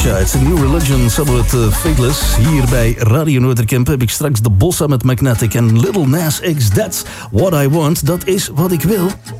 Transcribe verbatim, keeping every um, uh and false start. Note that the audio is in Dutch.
Ja, het is een New Religion samen met uh, Fateless. Hier bij Radio Noorderkemp heb ik straks de Bossa met Magnetic en Little Nas X. That's what I want. Dat is wat ik wil.